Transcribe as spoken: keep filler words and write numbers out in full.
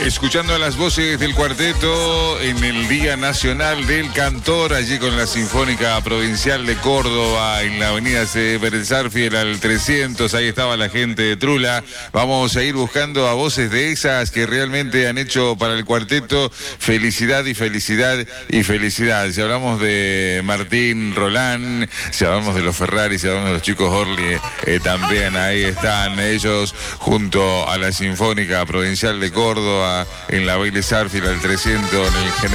Escuchando a las voces del cuarteto en el Día Nacional del Cantor, allí con la Sinfónica Provincial de Córdoba, en la avenida Berensarfiel al trescientos, ahí estaba la gente de Trula. Vamos a ir buscando a voces de esas que realmente han hecho para el cuarteto felicidad y felicidad y felicidad. Si hablamos de Martín Rolán, si hablamos de los Ferrari, si hablamos de los chicos Orly, eh, también ahí están ellos junto a la Sinfónica Provincial de Córdoba, en la Berensarfiel al trescientos, en el general